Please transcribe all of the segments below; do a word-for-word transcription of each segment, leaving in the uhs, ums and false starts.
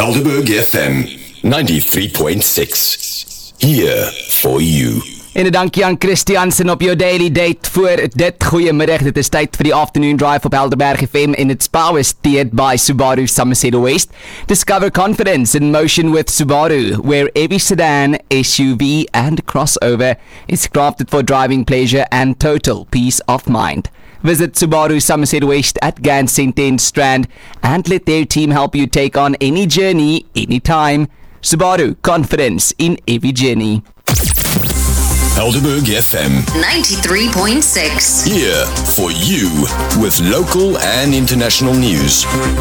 Helderberg F M ninety-three point six. Here for you. En dankie aan Christiansen op jou daily date voor dit goeiemiddag. Dit is tyd vir die afternoon drive op Helderberg F M en it's power steered by Subaru Somerset West. Discover confidence in motion with Subaru, where every sedan, S U V and crossover is crafted for driving pleasure and total peace of mind. Visit Subaru Somerset West at Gansington Strand and let their team help you take on any journey, anytime. Subaru, confidence in every journey. Helderberg F M ninety-three point six. Here for you with local and international news.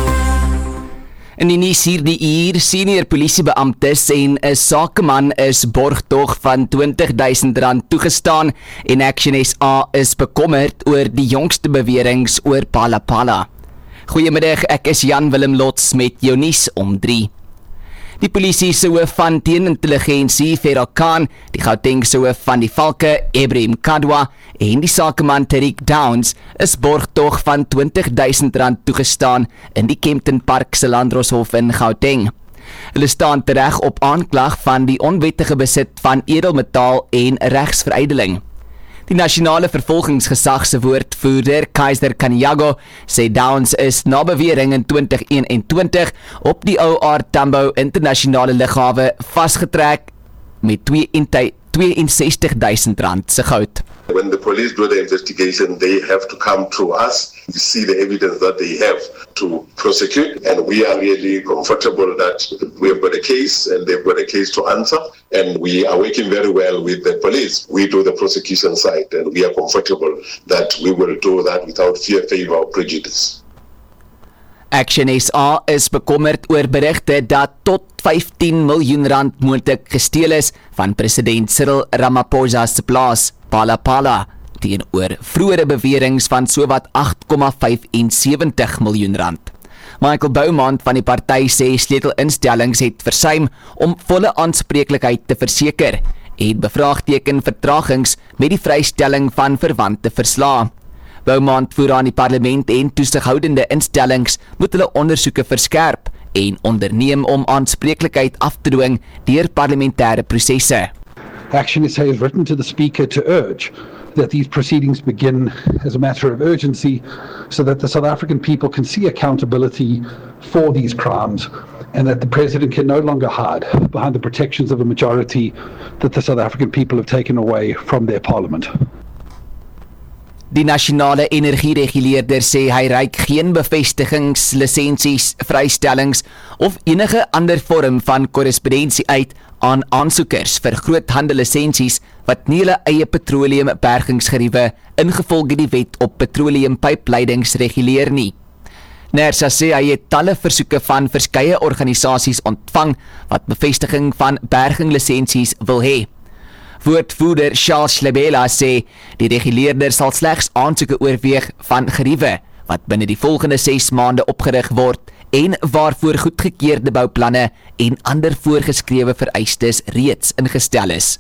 In die nuus hierdie uur, senior polisiebeamptes en 'n sakeman is borgtog van twintig duisend rand toegestaan en Action S A is bekommerd oor die jongste beweringe oor Palapala. Goeiemiddag, ek is Jan Willem Lots met jou nuus om drie. Die polisie se hoof van teenintelligensie, Ferrah Khan, die Gauteng se hoof van die Valke, Ebrahim Kadwa, en die sakeman Tariq Downs is borgtog van twintig duisend rand toegestaan in die Kempton Park se Landdroshof in Gauteng. Hulle staan tereg op aanklag van die onwettige besit van edelmetaal en regsverydeling. Die nasionale vervolgingsgesag se woordvoerder, Kaiser Kaniago, sê Downs is na bewering in twintig eenentwintig op die O R Tambo internasionale lughawe vasgetrek met tweeënsestig duisend rand se goud. When the police do the investigation, they have to come to us to see the evidence that they have to prosecute. And we are really comfortable that we have got a case and they've got a case to answer. And we are working very well with the police. We do the prosecution side and we are comfortable that we will do that without fear, favor or prejudice. Action S A is bekommerd oor berigte dat tot vyftien miljoen rand moontlik gesteel is van president Cyril Ramaphosa se plaas, Palapala, teenoor vroeëre beweringe van sowat agt komma vyfensewentig miljoen rand. Michael Beaumont van die party sê sleutelinstellings het versuim om volle aanspreeklikheid te verseker en bevraagteken vertragings met die vrystelling van verwante verslae. Beaumont voer aan die parlement en toesighoudende instellings moet hulle ondersoeke verskerp en onderneem om aanspreeklikheid af te dwing deur parlementêre prosesse. Action S A has written to the Speaker to urge that these proceedings begin as a matter of urgency so that the South African people can see accountability for these crimes and that the President can no longer hide behind the protections of a majority that the South African people have taken away from their parliament. Die nasionale energiereguleerder sê hy reik geen bevestigings, lisensies, vrystellings of enige ander vorm van korrespondensie uit aan aansoekers vir groothandelisensies wat nie hulle eie petroleumbergingsgeriewe ingevolge die wet op petroleumpypleidings reguleer nie. Nersa sê hy het talle versoeke van verskeie organisasies ontvang wat bevestiging van berginglisensies wil hê. Woordvoerder Charles Lebela sê die reguleerder sal slegs aansoeke oorweeg van geriewe wat binne die volgende ses maande opgerig word en waarvoor goedgekeurde bouplanne en ander voorgeskrewe vereistes reeds ingestel is.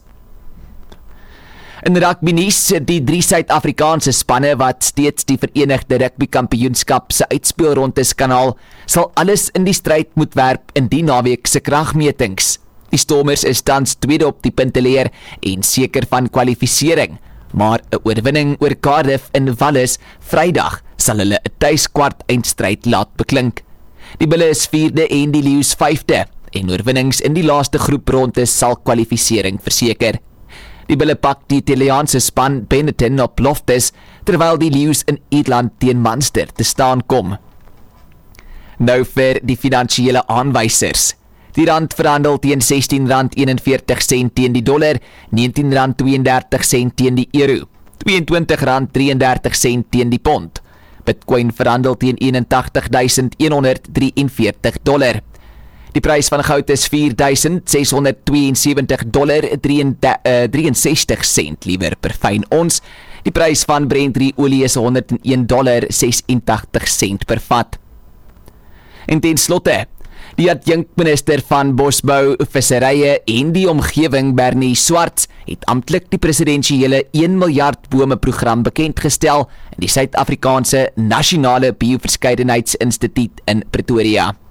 In rugby nuus, die drie Suid-Afrikaanse spanne wat steeds die Verenigde Rugby Kampioenskap se uitspelrondes kan haal, sal alles in die stryd moet werp in die naweek se kragmetings. Die Stormers is tans tweede op die punteleer en seker van kwalifisering, maar 'n oorwinning oor Cardiff in Wallis Vrydag sal hulle 'n tuiskwart eindstryd laat beklink. Die Bulle is vierde en die Lions vyfde en oorwinnings in die laaste groeprondes sal kwalifisering verseker. Die Bulle pak die Italiaanse span Benetton op Loftus terwyl die Lions in Ierland teen Munster te staan kom. Nou vir die finansiële aanwysers. Die rand verhandel teen sestien rand eenenveertig sent teen die dollar, negentien rand tweeëndertig sent teen die euro, tweeëntwintig rand drieëndertig sent teen die pond. Bitcoin verhandel teen eenentagtig duisend honderdvierenveertig dollar. Die prys van goud is vier duisend seshonderdtweeënsewentig dollar drieënsestig sent liewer per fyn ons. Die prys van Brent olie is honderd en een dollar sesentagtig sent per vat. En ten slotte, die adjunkminister van Bosbou, Visserye en die omgewing Bernie Swarts het amptelik die presidensiële een miljard bome program bekendgestel in die Suid-Afrikaanse Nasionale Bioverskeidenheidsinstituut in Pretoria.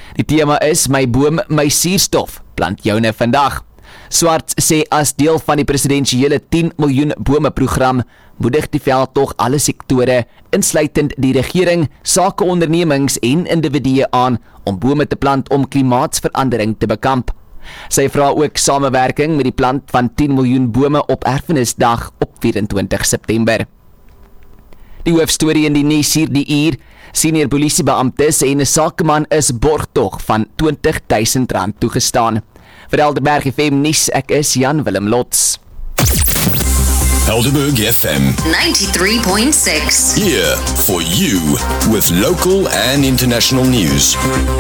Die tema is My boom, my suurstof. Plant joune vandag. Swarts sê as deel van die presidensiële tien miljoen bome program moedig die veldtog alle sektore, insluitend die regering, sakeondernemings en individue aan om bome te plant om klimaatsverandering te bekamp. Sy vra ook samewerking met die plant van tien miljoen bome op Erfenisdag op vyf-en-twintig September. Die hoofstorie in die nuus hierdie uur, senior polisiebeampte sê 'n sakeman is borgtog van twintig duisend rand toegestaan. Vir Helderberg F M nuus, ek is Jan Willem Lots. Helderberg F M ninety-three point six. here for you with local and international news.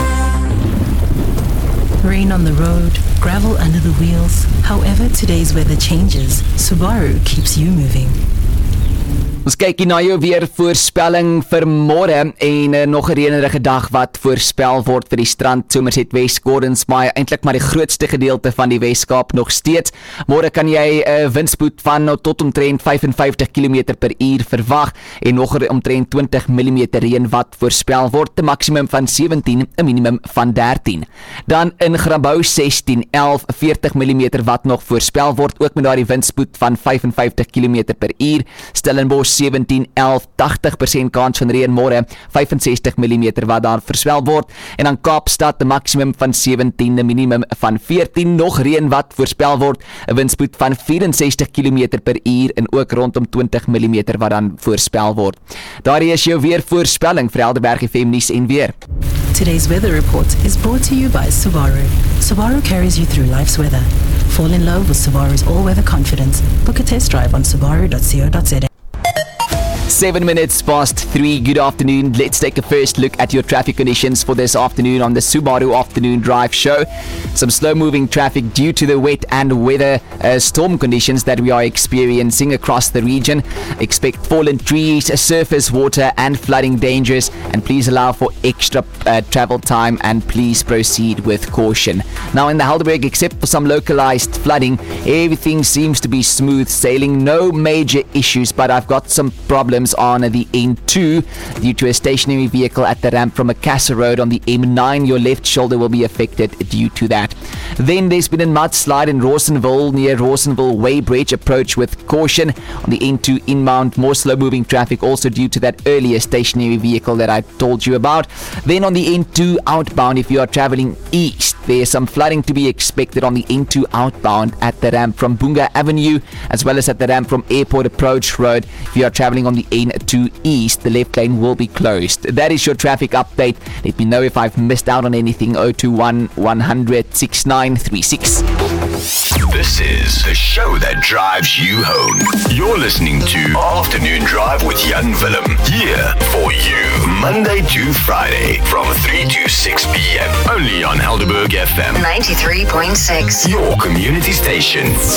Rain on the road, gravel under the wheels. However today's weather changes, Subaru keeps you moving. Ons kyk na jou weer voorspelling vir môre en uh, nog 'n reënerige dag wat voorspel word vir die strand Somerset West, Gordons Bay, eintlik maar die grootste gedeelte van die Weskaap nog steeds. Môre kan jy 'n uh, windspoed van tot omtrent vyf-en-vyftig kilometer per uur verwag en nog omtrent twintig millimeter reën wat voorspel word, 'n maksimum van sewentien, 'n minimum van dertien. Dan in Grabouw sestien, elf, veertig millimeter wat nog voorspel word, ook met daardie windspoed van vyf-en-vyftig kilometer per uur. Stellenbosch sewentien, elf, tagtig persent kans van reën môre, vyf-en-sestig millimeter wat daar voorspel word, en dan Kaapstad 'n maksimum van sewentien, 'n minimum van veertien, nog reën wat voorspel word, 'n windspoed van vyf-en-sestig kilometer per uur en ook rondom twintig millimeter wat dan voorspel word. Daardie is jou weer voorspelling vir Helderberg F M nuus en weer. Today's weather report is brought to you by Subaru. Subaru carries you through life's weather. Fall in love with Subaru's all-weather confidence. Book a test drive on subaru dot co dot za. Seven minutes past three. Good afternoon. Let's take a first look at your traffic conditions for this afternoon on the Subaru Afternoon Drive Show. Some slow-moving traffic due to the wet and weather uh, storm conditions that we are experiencing across the region. Expect fallen trees, surface water and flooding dangers, and please allow for extra uh, travel time and please proceed with caution. Now in the Helderberg, except for some localized flooding, everything seems to be smooth sailing. No major issues, but I've got some problems on the N two due to a stationary vehicle at the ramp from Macassar Road on the M nine. Your left shoulder will be affected due to that. Then there's been a mudslide in Rawsonville near Rawsonville Weybridge. Approach with caution on the N two inbound. More slow moving traffic also due to that earlier stationary vehicle that I told you about. Then on the N two outbound, if you are traveling east, there's some flooding to be expected on the N two outbound at the ramp from Bunga Avenue as well as at the ramp from Airport Approach Road. If you are traveling on the N two east, the left lane will be closed. That is your traffic update. Let me know if I've missed out on anything. zero two one, one hundred, sixty-nine thirty-six. This is the show that drives you home. You're listening to Afternoon Drive with Jan Willem. Here for you, Monday to Friday from three to six p.m. Only on Helderberg F M ninety-three point six. Your community station.